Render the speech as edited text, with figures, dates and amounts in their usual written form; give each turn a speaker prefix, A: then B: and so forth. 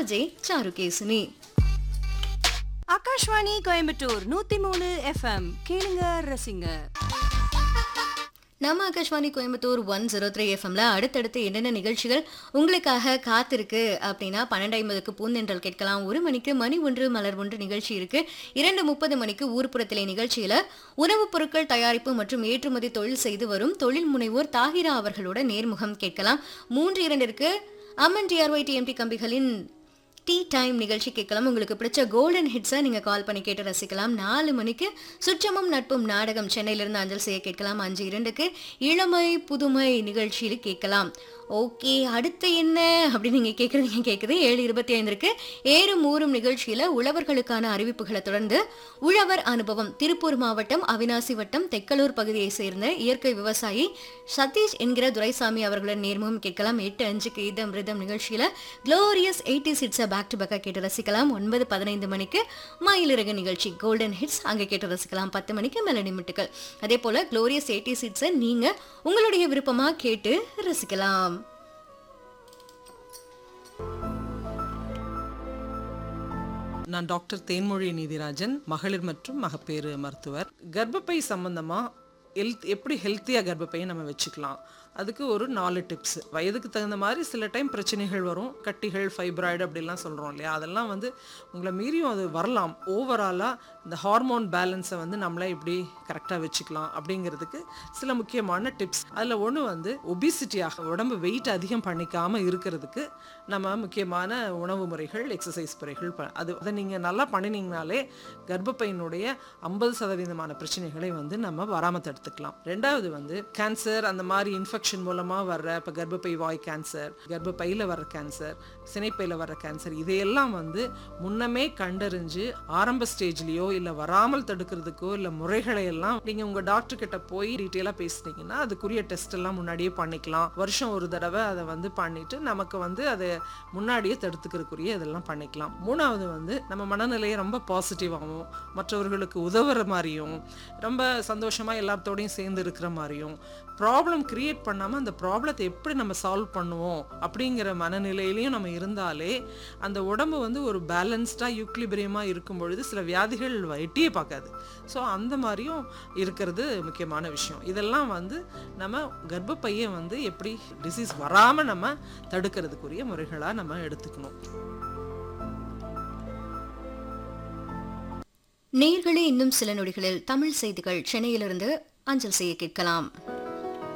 A: RJ Charukesini.
B: Akashvani Coimbatore 103 FM கேளுங்க ரசிங்க.
A: நம்ம ஆகாஷ்வாணி கோயம்புத்தூர் 103 எஃப்எம்ல அடுத்தடுத்து என்னென்ன நிகழ்ச்சிகள் உங்களுக்காக காத்திருக்கு அப்படின்னா 12:50க்கு பூந்தென்றல் கேட்கலாம். 1 மணிக்கு மணி ஒன்று மலர் ஒன்று நிகழ்ச்சி இருக்கு. 2:30 மணிக்கு ஊர்ப்புறத்திலே நிகழ்ச்சியில உணவுப் பொருட்கள் தயாரிப்பு மற்றும் ஏற்றுமதி தொழில் செய்து வரும் தொழில் முனைவோர் தாகிரா அவர்களோட நேர்முகம் கேட்கலாம். 3:02க்கு அம்மன் டிஆர்ஒய் டிஎம்டி கம்பிகளின் டீ டைம் நிகழ்ச்சி கேட்கலாம். உங்களுக்கு பிடிச்ச கோல்டன் ஹிட்ஸை நீங்கள் கால் பண்ணி கேட்டு ரசிக்கலாம். 4 மணிக்கு சுற்றமும் நட்பும் நாடகம் சென்னையிலிருந்து அஞ்சல் செய்ய கேட்கலாம். 5:02க்கு இளமை புதுமை நிகழ்ச்சியில் கேட்கலாம். ஓகே, அடுத்து என்ன அப்படின்னு நீங்கள் கேட்குறது 7:25க்கு ஏறும் ஊறும் நிகழ்ச்சியில் உழவர்களுக்கான அறிவிப்புகளை தொடர்ந்து உழவர் அனுபவம் திருப்பூர் மாவட்டம் அவினாசி வட்டம் தெக்கலூர் பகுதியை சேர்ந்த இயற்கை விவசாயி சதீஷ் என்கிற துரைசாமி அவர்களுடன் நேர்முகம் கேட்கலாம். 8:05க்கு இதம் ரிதம் நிகழ்ச்சியில் க்ளோரியஸ் 80s ஹிட்ஸை பேக் டு பேக்காக கேட்டு ரசிக்கலாம். 9:15 மணிக்கு மயிலிறகு நிகழ்ச்சி கோல்டன் ஹிட்ஸ் அங்கே கேட்டு ரசிக்கலாம். 10 மணிக்கு மெலடி மிட்டுக்கள். அதே போல் க்ளோரியஸ் 80s ஹிட்ஸை நீங்கள் உங்களுடைய விருப்பமாக கேட்டு ரசிக்கலாம்.
C: நான் டாக்டர் தேன்மொழி நீதிராஜன், மகளிர் மற்றும் மகப்பேறு மருத்துவர். கர்ப்பப்பை சம்பந்தமா எப்படி ஹெல்த்தியாக கர்ப்பப்பையை நம்ம வச்சுக்கலாம், அதுக்கு ஒரு 4 டிப்ஸ். வயதுக்கு தகுந்த மாதிரி சில டைம் பிரச்சனைகள் வரும், கட்டிகள், ஃபைப்ராய்டு அப்படிலாம் சொல்கிறோம் இல்லையா, அதெல்லாம் உங்களை மீறியும் அது வரலாம். ஓவராலாக இந்த ஹார்மோன் பேலன்ஸை நம்மளே எப்படி கரெக்டாக வச்சுக்கலாம் அப்படிங்கிறதுக்கு சில முக்கியமான டிப்ஸ். அதில் ஒன்று ஒபிசிட்டியாக உடம்பு வெயிட் அதிகம் பண்ணிக்காமல் இருக்கிறதுக்கு நம்ம முக்கியமான உணவு முறைகள், எக்ஸசைஸ் முறைகள் அதை நீங்கள் நல்லா பண்ணினீங்கனாலே கர்ப்பப்பையினுடைய 50% பிரச்சனைகளை நம்ம வராமல் தடுத்துக்கலாம். ரெண்டாவது கேன்சர், அந்த மாதிரி இன்ஃபெக்ஷன் மூலமாக வர்ற இப்போ கர்ப்பப்பை வாய் கேன்சர், கர்ப்பப்பையில் வர்ற கேன்சர், சினைப்பையில் வர்ற கேன்சர், இதையெல்லாம் முன்னமே கண்டறிஞ்சு ஆரம்ப ஸ்டேஜ்லேயோ இல்லை வராமல் தடுக்கிறதுக்கோ இல்லை முறைகளை எல்லாம் நீங்கள் உங்கள் டாக்டர் கிட்ட போய் டீட்டெயிலாக பேசுனீங்கன்னா அதுக்குரிய டெஸ்ட் எல்லாம் முன்னாடியே பண்ணிக்கலாம். வருஷம் ஒரு தடவை அதை பண்ணிட்டு நமக்கு அதை முன்னாடியே தடுத்துக்கிறதுக்குரிய இதெல்லாம் பண்ணிக்கலாம். மூணாவது நம்ம மனநிலையை ரொம்ப பாசிட்டிவாகவும் மற்றவர்களுக்கு உதவுற மாதிரியும் ரொம்ப சந்தோஷமாக எல்லாத்தோடையும் சேர்ந்து இருக்கிற மாதிரியும் ப்ராப்ளம் கிரியேட் பண்ணாமல் அந்த ப்ராப்ளத்தை எப்படி நம்ம சால்வ் பண்ணுவோம் அப்படிங்கிற மனநிலையிலையும் நம்ம இருந்தாலே அந்த உடம்பு ஒரு பேலன்ஸ்டாக யூக்லிபிரியமாக இருக்கும் பொழுது சில வியாதிகள் எட்டியே பார்க்காது. ஸோ அந்த மாதிரியும் இருக்கிறது முக்கியமான விஷயம். இதெல்லாம் நம்ம கர்ப்பப்பையை எப்படி டிசீஸ் வராமல் நம்ம தடுக்கிறதுக்குரிய முறைகளாக நம்ம எடுத்துக்கணும்.
A: நேயர்களே, இன்னும் சில நொடிகளில் தமிழ் செய்திகள் சென்னையிலிருந்து அஞ்சல் செய்ய கேட்கலாம்.